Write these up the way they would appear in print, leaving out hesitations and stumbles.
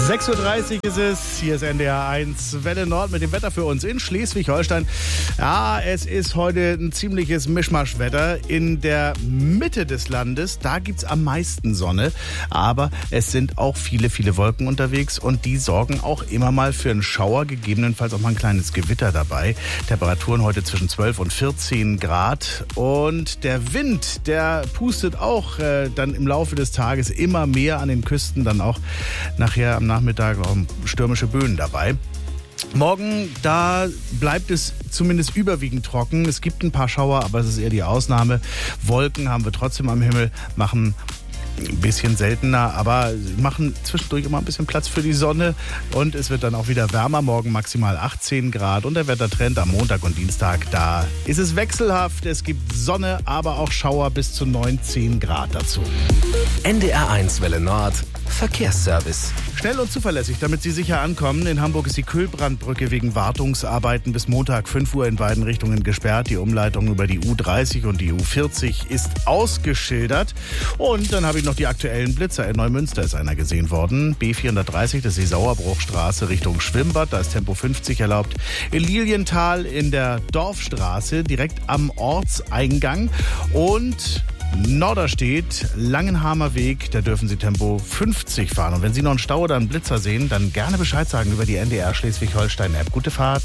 6:30 Uhr ist es, hier ist NDR 1 Welle Nord mit dem Wetter für uns in Schleswig-Holstein. Ja, es ist heute ein ziemliches Mischmaschwetter. In der Mitte des Landes, da gibt's am meisten Sonne, aber es sind auch viele Wolken unterwegs und die sorgen auch immer mal für einen Schauer, gegebenenfalls auch mal ein kleines Gewitter dabei. Temperaturen heute zwischen 12 und 14 Grad und der Wind, der pustet auch dann im Laufe des Tages immer mehr an den Küsten, dann auch nachher am Nachmittag auch stürmische Böen dabei. Morgen, da bleibt es zumindest überwiegend trocken. Es gibt ein paar Schauer, aber es ist eher die Ausnahme. Wolken haben wir trotzdem am Himmel, machen ein bisschen seltener, aber machen zwischendurch immer ein bisschen Platz für die Sonne und es wird dann auch wieder wärmer. Morgen maximal 18 Grad und der Wettertrend am Montag und Dienstag, da ist es wechselhaft. Es gibt Sonne, aber auch Schauer bis zu 19 Grad dazu. NDR 1 Welle Nord Verkehrsservice. Schnell und zuverlässig, damit Sie sicher ankommen. In Hamburg ist die Kühlbrandbrücke wegen Wartungsarbeiten bis Montag 5 Uhr in beiden Richtungen gesperrt. Die Umleitung über die U30 und die U40 ist ausgeschildert. Und dann habe ich noch die aktuellen Blitzer. In Neumünster ist einer gesehen worden. B430, das ist die Sauerbruchstraße Richtung Schwimmbad. Da ist Tempo 50 erlaubt. In Lilienthal in der Dorfstraße, direkt am Ortseingang. Und Norderstedt, Langenhamer Weg, da dürfen Sie Tempo 50 fahren. Und wenn Sie noch einen Stau oder einen Blitzer sehen, dann gerne Bescheid sagen über die NDR Schleswig-Holstein-App. Gute Fahrt.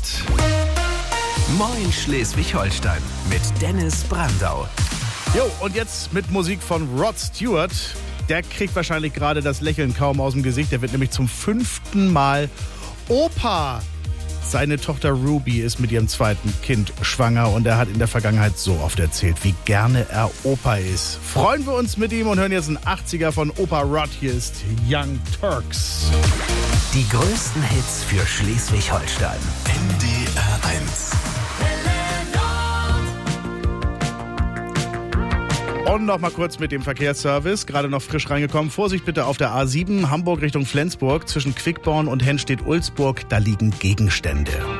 Moin Schleswig-Holstein mit Dennis Brandau. Jo, und jetzt mit Musik von Rod Stewart. Der kriegt wahrscheinlich gerade das Lächeln kaum aus dem Gesicht. Der wird nämlich zum 5. Mal Opa. Seine Tochter Ruby ist mit ihrem 2. Kind schwanger und er hat in der Vergangenheit so oft erzählt, wie gerne er Opa ist. Freuen wir uns mit ihm und hören jetzt einen 80er von Opa Rod. Hier ist Young Turks. Die größten Hits für Schleswig-Holstein. NDR 1. Und noch mal kurz mit dem Verkehrsservice, gerade noch frisch reingekommen. Vorsicht bitte auf der A7, Hamburg Richtung Flensburg, zwischen Quickborn und Hennstedt-Ulzburg, da liegen Gegenstände.